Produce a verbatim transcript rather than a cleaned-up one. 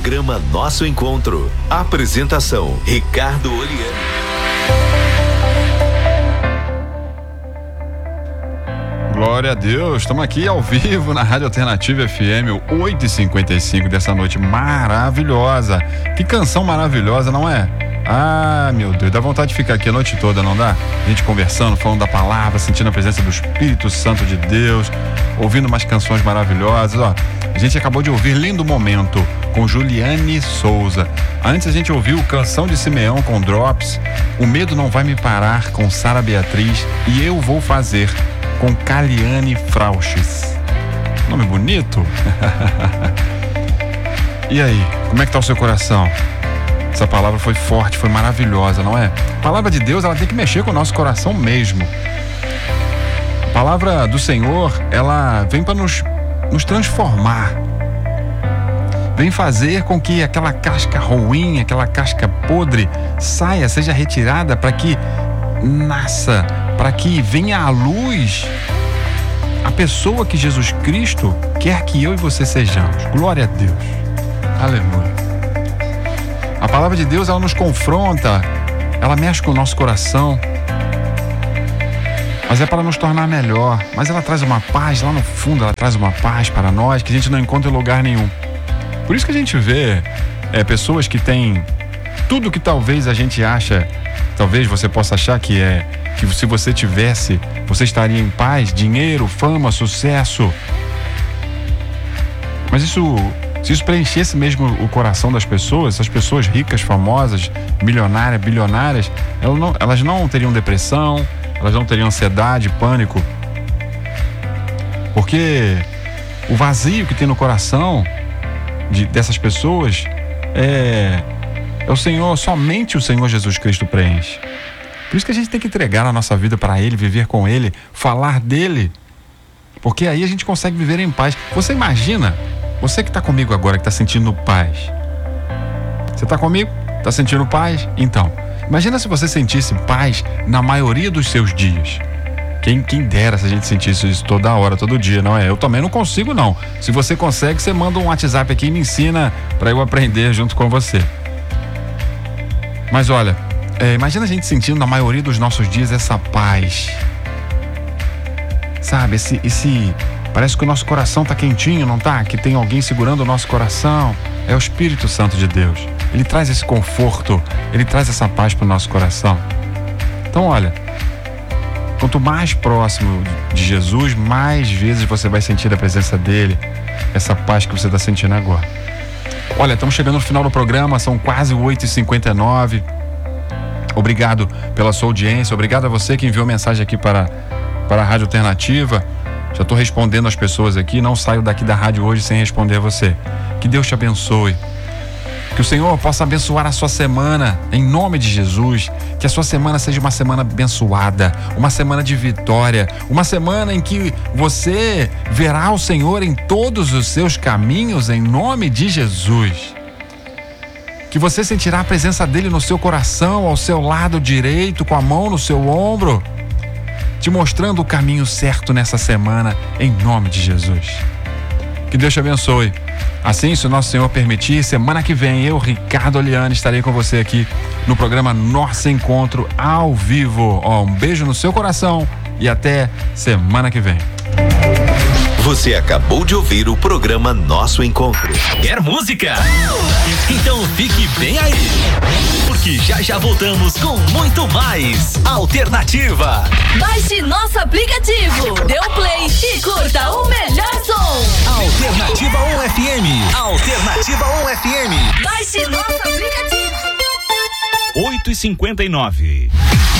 Programa Nosso Encontro. Apresentação: Ricardo Oliani. Glória a Deus, estamos aqui ao vivo na Rádio Alternativa F M, oito e cinquenta e cinco dessa noite maravilhosa. Que canção maravilhosa, não é? Ah, meu Deus, dá vontade de ficar aqui a noite toda, não dá? A gente conversando, falando da palavra, sentindo a presença do Espírito Santo de Deus, ouvindo umas canções maravilhosas. Ó, a gente acabou de ouvir Lindo Momento com Juliane Souza. Antes a gente ouviu Canção de Simeão com Drops, O Medo Não Vai Me Parar com Sara Beatriz e Eu Vou Fazer com Caliane Frauches. Nome bonito? E aí, como é que tá o seu coração? Essa palavra foi forte, foi maravilhosa, não é? A palavra de Deus, ela tem que mexer com o nosso coração mesmo. A palavra do Senhor, ela vem para nos, nos transformar. Vem fazer com que aquela casca ruim, aquela casca podre saia, seja retirada para que nasça, para que venha à luz a pessoa que Jesus Cristo quer que eu e você sejamos. Glória a Deus. Aleluia. A palavra de Deus, ela nos confronta, ela mexe com o nosso coração, mas é para nos tornar melhor. Mas ela traz uma paz lá no fundo, ela traz uma paz para nós que a gente não encontra em lugar nenhum. Por isso que a gente vê é, pessoas que têm tudo que talvez a gente acha, talvez você possa achar que é que se você tivesse, você estaria em paz, dinheiro, fama, sucesso. Mas isso, se isso preenchesse mesmo o coração das pessoas, essas pessoas ricas, famosas, milionárias, bilionárias, elas não, elas não teriam depressão, elas não teriam ansiedade, pânico. Porque o vazio que tem no coração de, dessas pessoas é, é o Senhor, somente o Senhor Jesus Cristo preenche. Por isso que a gente tem que entregar a nossa vida para Ele, viver com Ele, falar dEle, porque aí a gente consegue viver em paz. Você imagina, você que está comigo agora, que está sentindo paz, você está comigo? Está sentindo paz? Então, imagina se você sentisse paz na maioria dos seus dias. Quem, quem dera se a gente sentisse isso toda hora, todo dia, não é? Eu também não consigo, não. Se você consegue, você manda um WhatsApp aqui e me ensina para eu aprender junto com você. Mas olha, É, imagina a gente sentindo na maioria dos nossos dias essa paz, sabe, esse, esse parece que o nosso coração tá quentinho, não tá? Que tem alguém segurando o nosso coração. É o Espírito Santo de Deus. Ele traz esse conforto, ele traz essa paz pro nosso coração. Então olha, quanto mais próximo de Jesus, mais vezes você vai sentir a presença dele, essa paz que você está sentindo agora. Olha, estamos chegando no final do programa, são quase oito e cinquenta e nove. Obrigado pela sua audiência, obrigado a você que enviou mensagem aqui para, para a Rádio Alternativa. Já estou respondendo as pessoas aqui, não saio daqui da rádio hoje sem responder a você. Que Deus te abençoe. Que o Senhor possa abençoar a sua semana, em nome de Jesus. Que a sua semana seja uma semana abençoada, uma semana de vitória, uma semana em que você verá o Senhor em todos os seus caminhos, em nome de Jesus. Que você sentirá a presença dele no seu coração, ao seu lado direito, com a mão no seu ombro, te mostrando o caminho certo nessa semana, em nome de Jesus. Que Deus te abençoe. Assim, se o nosso Senhor permitir, semana que vem, eu, Ricardo Oliani, estarei com você aqui no programa Nosso Encontro ao vivo. Ó, um beijo no seu coração e até semana que vem. Você acabou de ouvir o programa Nosso Encontro. Quer música? Então fique bem aí, porque já já voltamos com muito mais Alternativa. Baixe nosso aplicativo, dê um play e curta o melhor som. Alternativa um F M. Alternativa um F M. Baixe nosso aplicativo. oito e cinquenta e nove.